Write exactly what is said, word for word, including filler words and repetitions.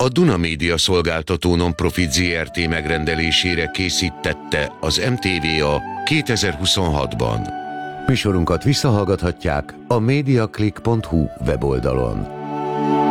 a Duna Média Szolgáltató Nonprofit zé er té megrendelésére készítette az em té vé a kétezer-huszonhatban. Műsorunkat visszahallgathatják a mediaclick pont hu weboldalon.